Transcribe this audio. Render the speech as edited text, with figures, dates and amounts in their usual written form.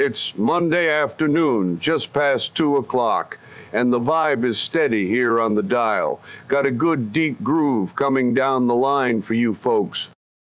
It's Monday afternoon, just past 2 o'clock, and the vibe is steady here on the dial. Got a good deep groove coming down the line for you folks.